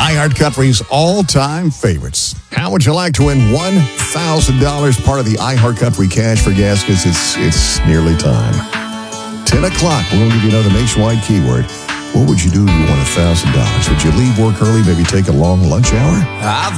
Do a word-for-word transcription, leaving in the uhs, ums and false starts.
iHeart Country's all-time favorites. How would you like to win one thousand dollars, part of the iHeart Country Cash for Gas? Because it's, it's nearly time. ten o'clock, we're going to give you another nationwide keyword. What would you do if you won one thousand dollars? Would you leave work early, maybe take a long lunch hour? I've